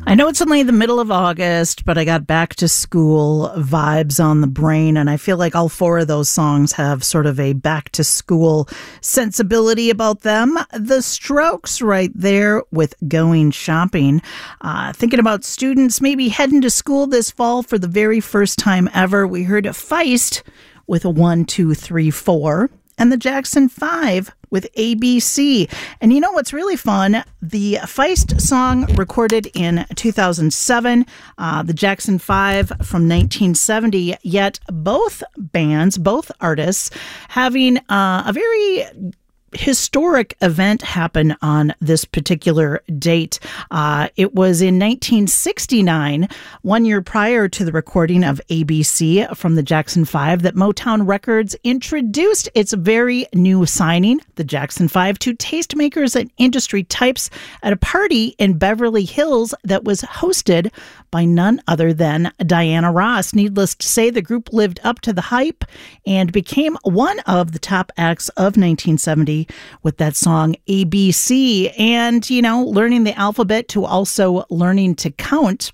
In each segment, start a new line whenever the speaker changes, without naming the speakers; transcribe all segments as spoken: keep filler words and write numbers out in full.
I know it's only the middle of August, but I got back to school vibes on the brain, and I feel like all four of those songs have sort of a back to school sensibility about them. The Strokes right there with Going Shopping. Uh, thinking about students maybe heading to school this fall for the very first time ever. We heard Feist with a one, two, three, four, and the Jackson Five with A B C. And you know what's really fun? The Feist song recorded in two thousand seven, uh, the Jackson Five from nineteen seventy, yet both bands, both artists, having uh, a very historic event happen on this particular date. Uh, it was in nineteen sixty-nine, one year prior to the recording of A B C from the Jackson Five, that Motown Records introduced its very new signing, the Jackson Five, to tastemakers and industry types at a party in Beverly Hills that was hosted by none other than Diana Ross. Needless to say, the group lived up to the hype and became one of the top acts of nineteen seventy with that song A B C. And, you know, learning the alphabet to also learning to count.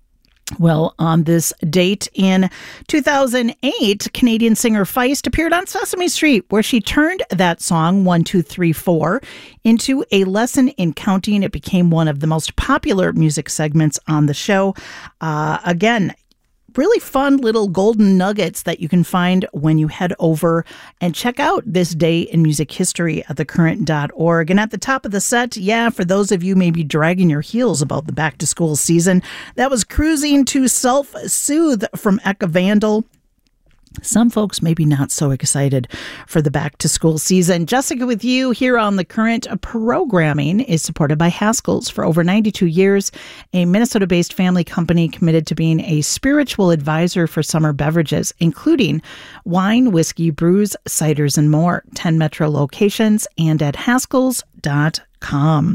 Well, on this date in two thousand eight, Canadian singer Feist appeared on Sesame Street, where she turned that song, one, two, three, four, into a lesson in counting. It became one of the most popular music segments on the show. Uh, again, really fun little golden nuggets that you can find when you head over and check out this day in music history at the current dot org. And at the top of the set, yeah, for those of you maybe dragging your heels about the back to school season, that was Cruising to Self-Soothe from Eka Vandal. Some folks maybe not so excited for the back to school season. Jessica with you here on The Current. Programming is supported by Haskell's. For over ninety-two years, a Minnesota-based family company committed to being a spiritual advisor for summer beverages, including wine, whiskey, brews, ciders, and more. ten Metro locations and at haskells dot com.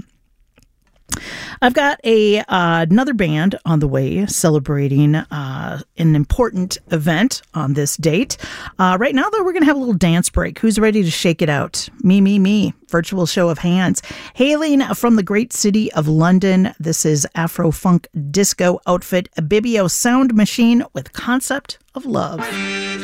I've got a uh, another band on the way celebrating uh, an important event on this date. Uh, right now, though, we're going to have a little dance break. Who's ready to shake it out? Me, me, me. Virtual show of hands. Hailing from the great city of London, this is Afro-funk disco outfit Bibio Sound Machine with Concept of Love.